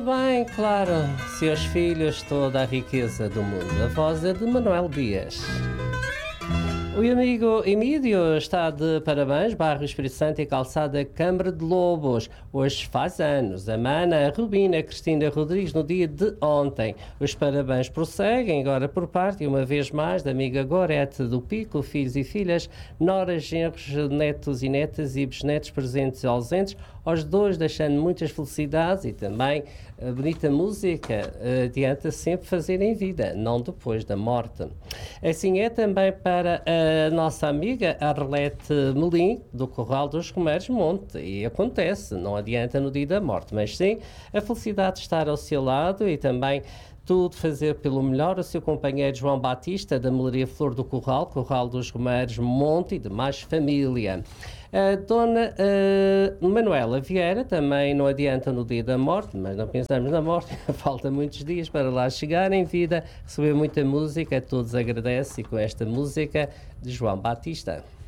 Bem, claro, seus filhos, toda a riqueza do mundo. A voz é de Manuel Dias. O amigo Emílio está de parabéns, bairro Espírito Santo e calçada Câmara de Lobos. Hoje faz anos. A Mana, a Rubina, a Cristina Rodrigues no dia de ontem. Os parabéns prosseguem agora por parte, uma vez mais, da amiga Gorete do Pico, filhos e filhas, noras, genros, netos e netas e bisnetos presentes e ausentes. Aos dois deixando muitas felicidades e também a bonita música adianta sempre fazer em vida, não depois da morte. Assim é também para a nossa amiga Arlete Melim, do Corral dos Romeiros Monte. E acontece, não adianta no dia da morte, mas sim a felicidade de estar ao seu lado e também tudo fazer pelo melhor. O seu companheiro João Batista, da Melaria Flor do Corral, Corral dos Romeiros Monte e demais família. A dona Manuela Vieira também não adianta no dia da morte, mas não pensamos na morte, falta muitos dias para lá chegar em vida, receber muita música, a todos agradece e com esta música de João Batista.